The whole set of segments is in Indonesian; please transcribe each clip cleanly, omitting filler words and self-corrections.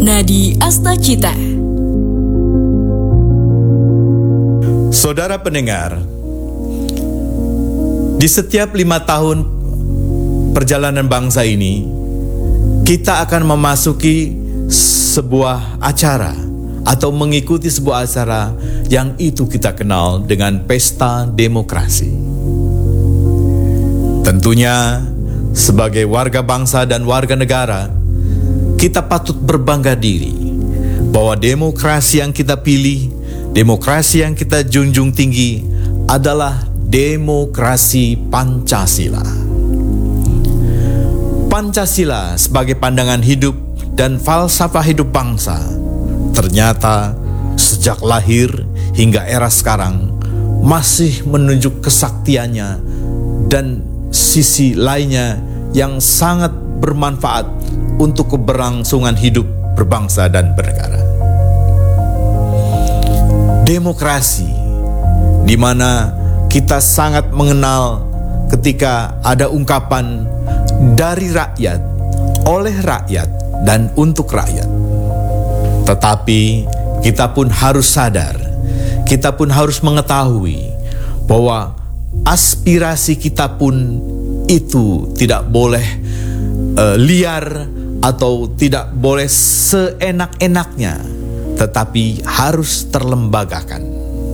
Nadi Astacita. Saudara pendengar, di setiap 5 tahun perjalanan bangsa ini, kita akan memasuki sebuah acara atau mengikuti sebuah acara yang itu kita kenal dengan pesta demokrasi. Tentunya sebagai warga bangsa dan warga negara, kita patut berbangga diri bahwa demokrasi yang kita pilih, demokrasi yang kita junjung tinggi adalah demokrasi Pancasila. Pancasila sebagai pandangan hidup dan falsafah hidup bangsa ternyata sejak lahir hingga era sekarang masih menunjuk kesaktiannya dan sisi lainnya yang sangat bermanfaat untuk keberlangsungan hidup berbangsa dan bernegara. Demokrasi, di mana kita sangat mengenal ketika ada ungkapan dari rakyat, oleh rakyat, dan untuk rakyat. Tetapi kita pun harus sadar, kita pun harus mengetahui bahwa aspirasi kita pun itu tidak boleh liar atau tidak boleh seenak-enaknya, tetapi harus terlembagakan.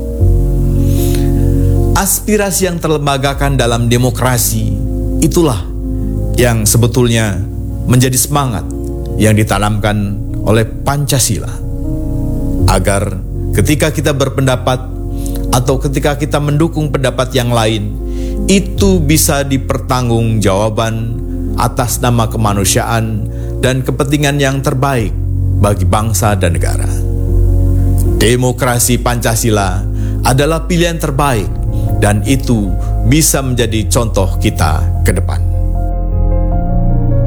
Aspirasi yang terlembagakan dalam demokrasi itulah yang sebetulnya menjadi semangat yang ditanamkan oleh Pancasila, agar ketika kita berpendapat atau ketika kita mendukung pendapat yang lain, itu bisa dipertanggungjawabkan atas nama kemanusiaan dan kepentingan yang terbaik bagi bangsa dan negara. Demokrasi Pancasila adalah pilihan terbaik dan itu bisa menjadi contoh kita ke depan.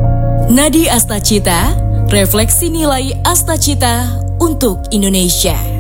Nadi Astacita, refleksi nilai Astacita untuk Indonesia.